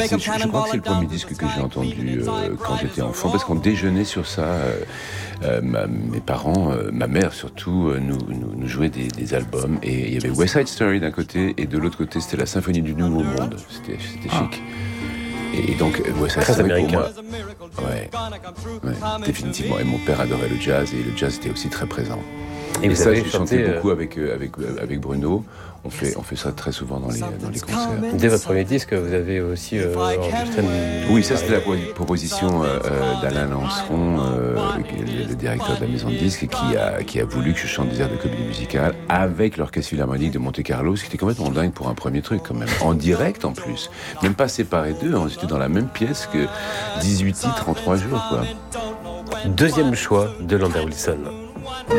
je crois que c'est le premier disque que j'ai entendu quand j'étais enfant, parce qu'on déjeunait sur ça. Mes parents, ma mère surtout, nous jouaient des albums, et il y avait West Side Story d'un côté, et de l'autre côté c'était la Symphonie du Nouveau Monde. C'était chic. Et donc West Side Très Story américain. pour moi, ouais, définitivement. Et mon père adorait le jazz, et le jazz était aussi très présent. Et vous ça, avez j'ai chanté chanté, beaucoup avec Bruno. On fait ça très souvent dans les concerts. Dès votre premier disque, vous avez aussi enregistré Oui, ça c'était la proposition d'Alain Lanceron, le directeur de la maison de disques, qui a voulu que je chante des airs de comédie musicale avec l'Orchestre Philharmonique de Monte-Carlo, ce qui était complètement dingue pour un premier truc quand même. En direct en plus. Même pas séparés d'eux, on était dans la même pièce que 18 titres en 3 jours, quoi. Deuxième choix de Lander Wilson.